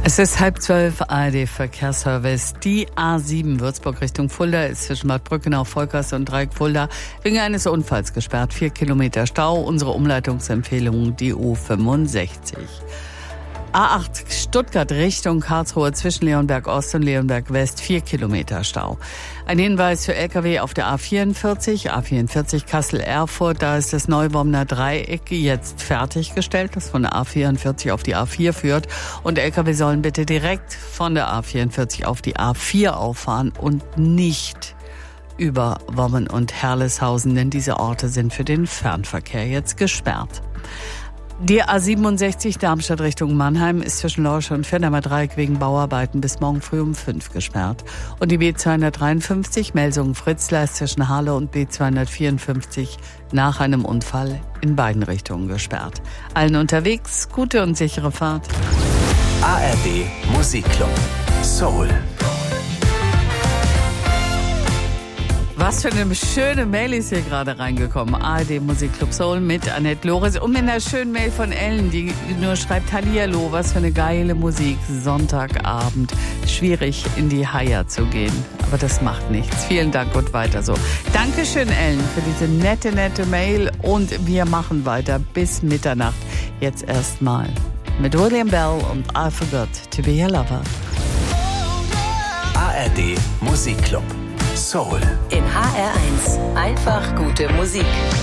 Es ist 11:30, ARD-Verkehrsservice. Die A7 Würzburg Richtung Fulda ist zwischen Bad Brückenau, Volkers und Dreieck Fulda wegen eines Unfalls gesperrt. 4 Kilometer Stau. Unsere Umleitungsempfehlung die U65. A8 Stuttgart Richtung Karlsruhe zwischen Leonberg Ost und Leonberg West 4 Kilometer Stau. Ein Hinweis für Lkw auf der A44 Kassel-Erfurt. Da ist das Neuwomner Dreieck jetzt fertiggestellt, das von der A44 auf die A4 führt. Und Lkw sollen bitte direkt von der A44 auf die A4 auffahren und nicht über Wommen und Herleshausen, denn diese Orte sind für den Fernverkehr jetzt gesperrt. Die A67 Darmstadt Richtung Mannheim ist zwischen Lorsch und Fennermer Dreieck wegen Bauarbeiten bis morgen früh um 5 gesperrt. Und die B253 Melsungen-Fritzlar ist zwischen Halle und B254 nach einem Unfall in beiden Richtungen gesperrt. Allen unterwegs gute und sichere Fahrt. ARD Musikclub Soul. Was für eine schöne Mail ist hier gerade reingekommen. ARD Musikclub Soul mit Annette Loris und mit einer schönen Mail von Ellen, die nur schreibt: Hallihallo, was für eine geile Musik. Sonntagabend. Schwierig in die Haia zu gehen. Aber das macht nichts. Vielen Dank und weiter so. Dankeschön, Ellen, für diese nette Mail. Und wir machen weiter bis Mitternacht. Jetzt erstmal mit William Bell und I Forgot to Be Your Lover. ARD Musikclub Soul. In HR1 einfach gute Musik.